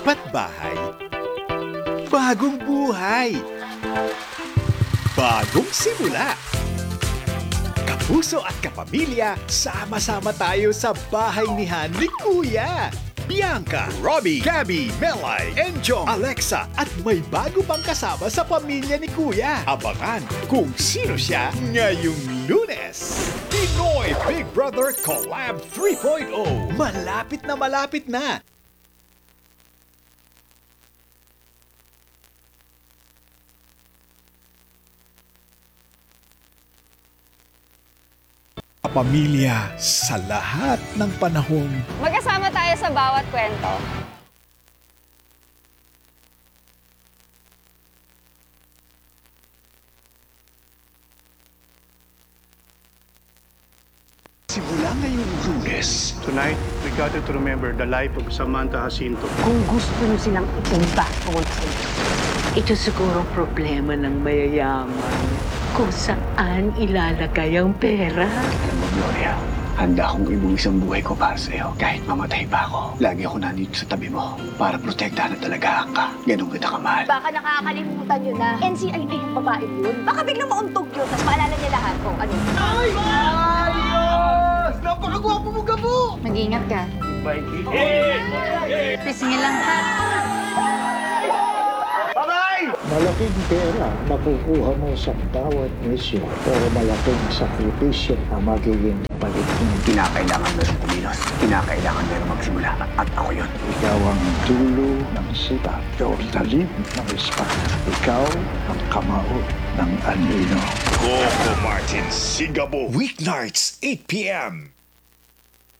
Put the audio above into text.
Lipat bahay, bagong buhay, bagong simula. Kapuso at kapamilya, sama-sama tayo sa bahay ni Han ni Kuya. Bianca, Robbie, Gabby, Melay, Enjong, Alexa at may bago pang kasama sa pamilya ni Kuya. Abangan kung sino siya ngayong Lunes. Pinoy Big Brother Collab 3.0. Malapit na malapit na. Pamilya sa lahat ng panahon. Magkasama tayo sa bawat kwento. Simula ngayong Lunes, Tonight, we gather to remember the life of Samantha Jacinto. Kung gusto nyo silang itumba tungkol sa inyo, ito siguro problema ng mayayaman. Kung saan ilalagay ang pera. Alam mo, Gloria, handa akong ibuwis ang buhay ko para sa'yo. Kahit mamatay pa ako, lagi ako nandito sa tabi mo para protektahan at talagaan ka. Ganun kita kamahal. Baka nakakalimutan nyo na NCIA yung babae yun. Baka biglang mauntog yun, tapos maalala niya lahat kung ano. Mag-ingat ka. Pisingin lang ha. Malaking pera makukuha mo sa bawat misyon, pero malaking sakripisyo ang magiging palit mo. Kinakailangan merong kumilos. Kinakailangan merong magsimula. At ako yun. Ikaw ang dulo ng sita, ikaw ang talim ng espada, ikaw ang kamao ng anino. Coco Martin Singabo. Weeknights, 8 p.m.